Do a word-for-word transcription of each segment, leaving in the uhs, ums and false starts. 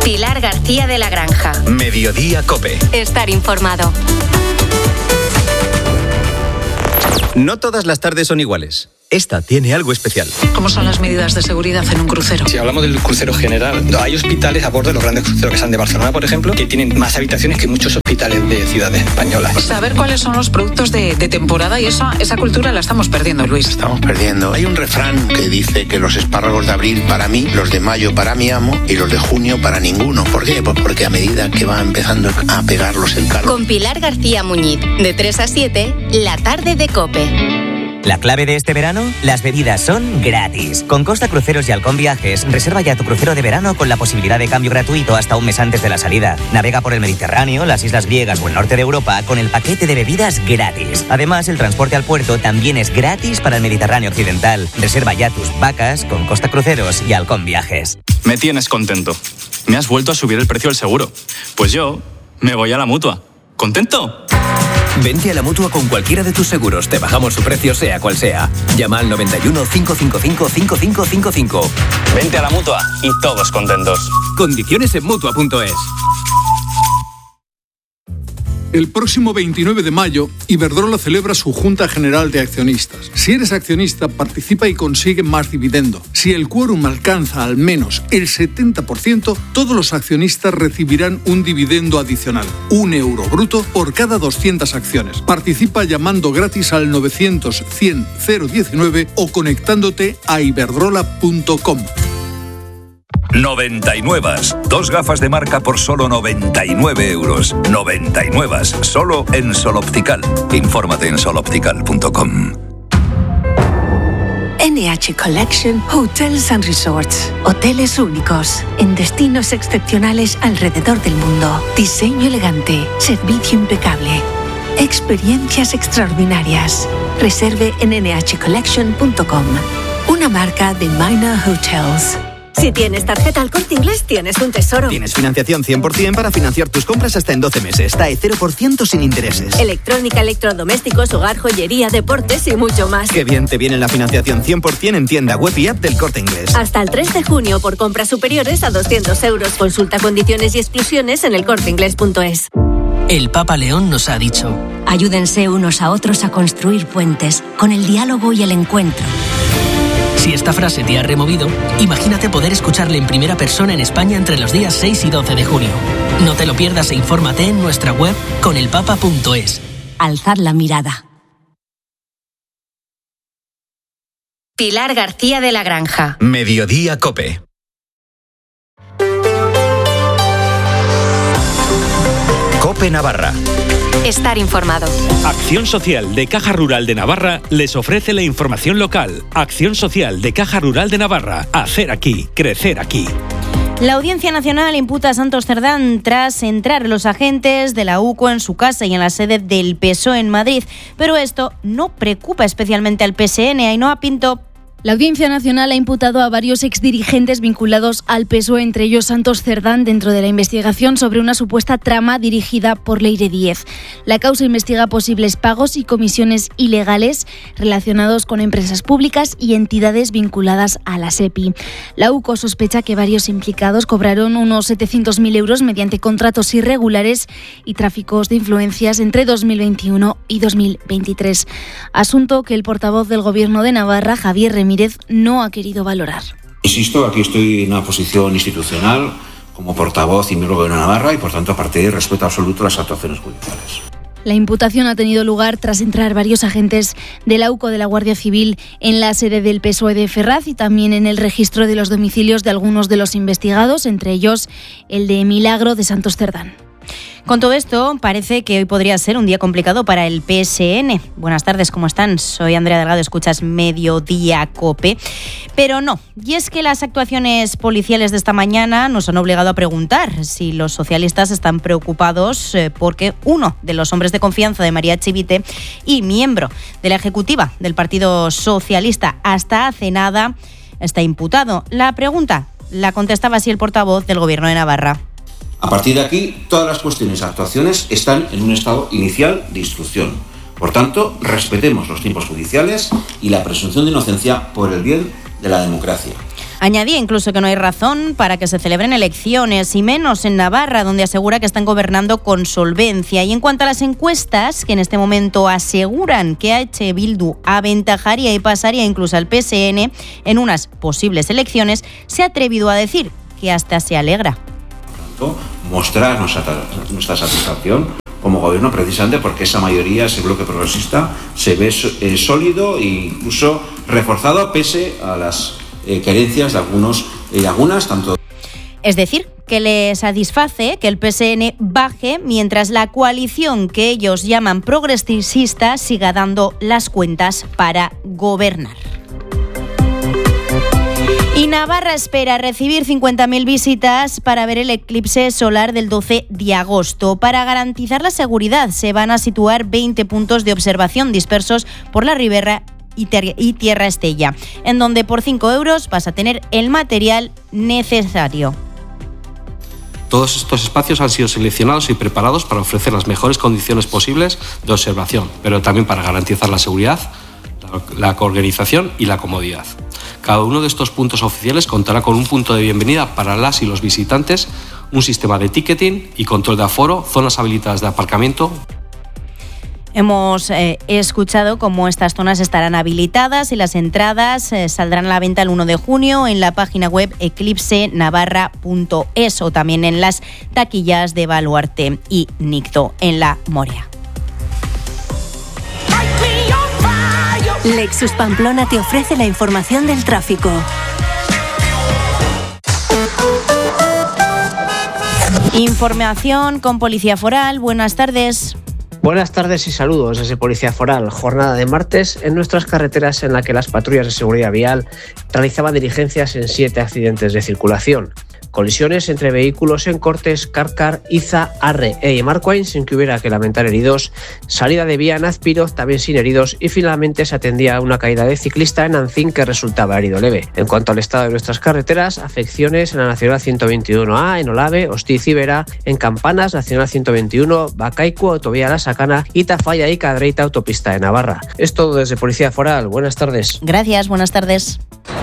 Pilar García de la Granja. Mediodía COPE. Estar informado. No todas las tardes son iguales. Esta tiene algo especial. ¿Cómo son las medidas de seguridad en un crucero? Si hablamos del crucero general, hay hospitales a bordo de los grandes cruceros que están de Barcelona, por ejemplo, que tienen más habitaciones que muchos hospitales de ciudades españolas. Saber cuáles son los productos de, de temporada y esa, esa cultura la estamos perdiendo, Luis. Estamos perdiendo. Hay un refrán que dice que los espárragos de abril para mí, los de mayo para mi amo y los de junio para ninguno. ¿Por qué? Pues porque a medida que va empezando a pegarlos el calor. Con Pilar García Muñiz, de tres a siete, la tarde de COPE. La clave de este verano, las bebidas son gratis. Con Costa Cruceros y Halcón Viajes, reserva ya tu crucero de verano con la posibilidad de cambio gratuito hasta un mes antes de la salida. Navega por el Mediterráneo, las islas griegas o el norte de Europa con el paquete de bebidas gratis. Además, el transporte al puerto también es gratis para el Mediterráneo occidental. Reserva ya tus vacas con Costa Cruceros y Halcón Viajes. Me tienes contento. Me has vuelto a subir el precio del seguro. Pues yo me voy a la Mutua. ¿Contento? Vente a la Mutua con cualquiera de tus seguros. Te bajamos su precio sea cual sea. Llama al noventa y uno, cinco cinco cinco, cinco cinco cinco cinco. Vente a la Mutua y todos contentos. Condiciones en Mutua punto es. El próximo veintinueve de mayo, Iberdrola celebra su Junta General de Accionistas. Si eres accionista, participa y consigue más dividendo. Si el quórum alcanza al menos el setenta por ciento, todos los accionistas recibirán un dividendo adicional, un euro bruto por cada doscientas acciones. Participa llamando gratis al novecientos, cien, cero diecinueve o conectándote a iberdrola punto com. noventa y nueve. Dos gafas de marca por solo noventa y nueve euros. noventa y nueve. Solo en Sol Optical. Infórmate en sol optical punto com. N H Collection Hotels and Resorts. Hoteles únicos en destinos excepcionales alrededor del mundo. Diseño elegante, servicio impecable, experiencias extraordinarias. Reserve en ene hache collection punto com. Una marca de Minor Hotels. Si tienes tarjeta Al Corte Inglés, tienes un tesoro. Tienes financiación cien por ciento para financiar tus compras hasta en doce meses. T A E cero por ciento sin intereses. Electrónica, electrodomésticos, hogar, joyería, deportes y mucho más. Qué bien te viene la financiación cien por ciento en tienda web y app del Corte Inglés. Hasta el tres de junio por compras superiores a doscientos euros. Consulta condiciones y exclusiones en el corte inglés punto es. El Papa León nos ha dicho: ayúdense unos a otros a construir puentes con el diálogo y el encuentro. Si esta frase te ha removido, imagínate poder escucharle en primera persona en España entre los días seis y doce de junio. No te lo pierdas e infórmate en nuestra web con el papa punto es. Alzad la mirada. Pilar García de la Granja. Mediodía COPE. COPE Navarra. Estar informado. Acción Social de Caja Rural de Navarra les ofrece la información local. Acción Social de Caja Rural de Navarra. Hacer aquí, crecer aquí. La Audiencia Nacional imputa a Santos Cerdán tras entrar los agentes de la U C O en su casa y en la sede del P S O E en Madrid. Pero esto no preocupa especialmente al P S N. Ainhoa Pinto. La Audiencia Nacional ha imputado a varios exdirigentes vinculados al P S O E, entre ellos Santos Cerdán, dentro de la investigación sobre una supuesta trama dirigida por Leire Díez. La causa investiga posibles pagos y comisiones ilegales relacionados con empresas públicas y entidades vinculadas a la SEPI. La U C O sospecha que varios implicados cobraron unos setecientos mil euros mediante contratos irregulares y tráficos de influencias entre dos mil veintiuno y dos mil veintitrés. Asunto que el portavoz del Gobierno de Navarra, Javier Remírez, no ha querido valorar. Insisto, aquí estoy en una posición institucional como portavoz y miembro de Navarra y, por tanto, a partir de respeto absoluto a las actuaciones judiciales. La imputación ha tenido lugar tras entrar varios agentes de la U C O de la Guardia Civil en la sede del P S O E de Ferraz y también en el registro de los domicilios de algunos de los investigados, entre ellos el de Milagro de Santos Cerdán. Con todo esto, parece que hoy podría ser un día complicado para el P S N. Buenas tardes, ¿cómo están? Soy Andrea Delgado, escuchas Mediodía COPE. Pero no, y es que las actuaciones policiales de esta mañana nos han obligado a preguntar si los socialistas están preocupados eh, porque uno de los hombres de confianza de María Chivite y miembro de la ejecutiva del Partido Socialista hasta hace nada está imputado. La pregunta la contestaba así el portavoz del Gobierno de Navarra. A partir de aquí, todas las cuestiones y actuaciones están en un estado inicial de instrucción. Por tanto, respetemos los tiempos judiciales y la presunción de inocencia por el bien de la democracia. Añadía incluso que no hay razón para que se celebren elecciones, y menos en Navarra, donde asegura que están gobernando con solvencia. Y en cuanto a las encuestas, que en este momento aseguran que H. Bildu aventajaría y pasaría incluso al P S N en unas posibles elecciones, se ha atrevido a decir que hasta se alegra. Mostrar nuestra, nuestra satisfacción como gobierno, precisamente porque esa mayoría, ese bloque progresista, se ve eh, sólido e incluso reforzado pese a las eh, carencias de algunos y eh, algunas, tanto. Es decir, que le satisface que el P S N baje mientras la coalición que ellos llaman progresista siga dando las cuentas para gobernar. Y Navarra espera recibir cincuenta mil visitas para ver el eclipse solar del doce de agosto. Para garantizar la seguridad, se van a situar veinte puntos de observación dispersos por la Ribera y Tierra Estella, en donde por cinco euros vas a tener el material necesario. Todos estos espacios han sido seleccionados y preparados para ofrecer las mejores condiciones posibles de observación, pero también para garantizar la seguridad, la organización y la comodidad. Cada uno de estos puntos oficiales contará con un punto de bienvenida para las y los visitantes, un sistema de ticketing y control de aforo, zonas habilitadas de aparcamiento. Hemos eh, escuchado cómo estas zonas estarán habilitadas y las entradas eh, saldrán a la venta el uno de junio en la página web eclipse navarra punto es o también en las taquillas de Baluarte y Nicto en La Morea. Lexus Pamplona te ofrece la información del tráfico. Información con Policía Foral. Buenas tardes. Buenas tardes y saludos desde Policía Foral. Jornada de martes en nuestras carreteras en la que las patrullas de seguridad vial realizaban diligencias en siete accidentes de circulación. Colisiones entre vehículos en Cortes, Carcar, Iza, Arre e Marquain sin que hubiera que lamentar heridos. Salida de vía en Azpiroz también sin heridos y finalmente se atendía a una caída de ciclista en Ancín que resultaba herido leve. En cuanto al estado de nuestras carreteras, afecciones en la Nacional ciento veintiuno A, en Olave, Hostiz y Vera, en Campanas, Nacional ciento veintiuno, Bacaico, Autovía La Sacana, Itafalla y Cadreita, Autopista de Navarra. Es todo desde Policía Foral. Buenas tardes. Gracias, buenas tardes.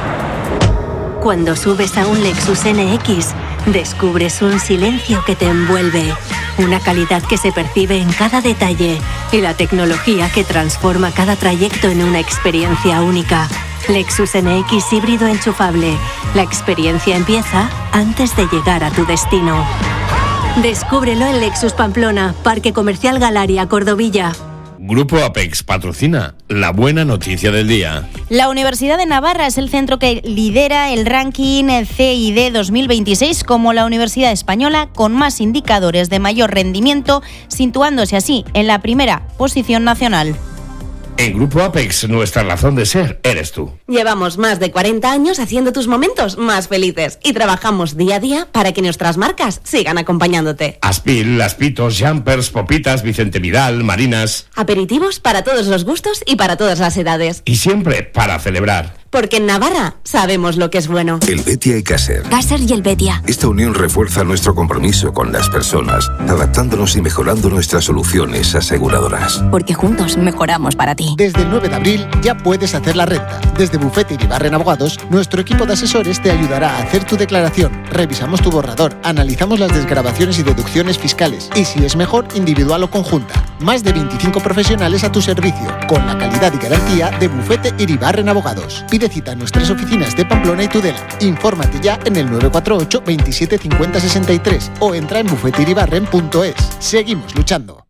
Cuando subes a un Lexus N X, descubres un silencio que te envuelve, una calidad que se percibe en cada detalle y la tecnología que transforma cada trayecto en una experiencia única. Lexus N X híbrido enchufable. La experiencia empieza antes de llegar a tu destino. Descúbrelo en Lexus Pamplona, Parque Comercial Galaria, Cordovilla. Grupo Apex patrocina la buena noticia del día. La Universidad de Navarra es el centro que lidera el ranking C I D dos mil veintiséis como la universidad española con más indicadores de mayor rendimiento, situándose así en la primera posición nacional. En Grupo Apex, nuestra razón de ser eres tú. Llevamos más de cuarenta años haciendo tus momentos más felices y trabajamos día a día para que nuestras marcas sigan acompañándote. Aspil, Aspitos, Jumpers, Popitas, Vicente Vidal, Marinas. Aperitivos para todos los gustos y para todas las edades. Y siempre para celebrar. Porque en Navarra sabemos lo que es bueno. El Betia y Caser. Caser y el Betia. Esta unión refuerza nuestro compromiso con las personas, adaptándonos y mejorando nuestras soluciones aseguradoras. Porque juntos mejoramos para ti. Desde el nueve de abril ya puedes hacer la renta. Desde Bufete Iribarren Abogados, nuestro equipo de asesores te ayudará a hacer tu declaración. Revisamos tu borrador, analizamos las desgravaciones y deducciones fiscales y, si es mejor, individual o conjunta. Más de veinticinco profesionales a tu servicio, con la calidad y garantía de Bufete Iribarren Abogados. Pide cita en nuestras oficinas de Pamplona y Tudela. Infórmate ya en el nueve cuatro ocho, veintisiete cincuenta sesenta y tres o entra en bufete iribarren punto es. Seguimos luchando.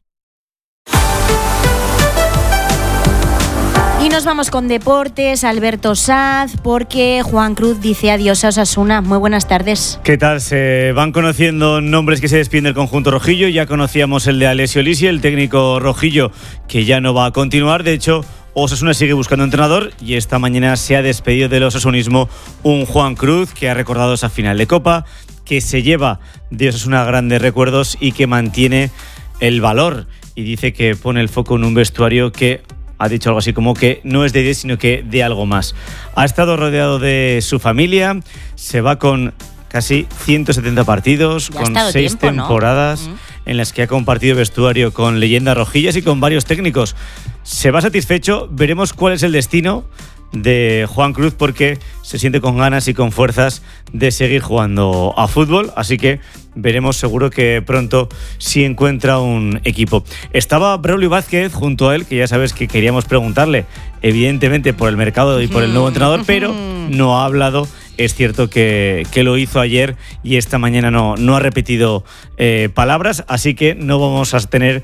Y nos vamos con deportes, Alberto Saz, porque Juan Cruz dice adiós a Osasuna. Muy buenas tardes. ¿Qué tal? Se van conociendo nombres que se despiden del conjunto rojillo. Ya conocíamos el de Alessio Lisi, el técnico rojillo, que ya no va a continuar. De hecho, Osasuna sigue buscando entrenador y esta mañana se ha despedido del osasunismo un Juan Cruz que ha recordado esa final de Copa, que se lleva de Osasuna grandes recuerdos y que mantiene el valor. Y dice que pone el foco en un vestuario que ha dicho algo así como que no es de diez, sino que de algo más. Ha estado rodeado de su familia, se va con casi ciento setenta partidos, ya con seis tiempo, temporadas, ¿no? Mm. en las que ha compartido vestuario con leyendas rojillas y con varios técnicos. Se va satisfecho, veremos cuál es el destino de Juan Cruz porque se siente con ganas y con fuerzas de seguir jugando a fútbol, así que veremos seguro que pronto sí encuentra un equipo. Estaba Braulio Vázquez junto a él, que ya sabes que queríamos preguntarle, evidentemente por el mercado y por el nuevo entrenador, pero no ha hablado. Es cierto que, que lo hizo ayer y esta mañana no, no ha repetido eh, palabras, así que no vamos a tener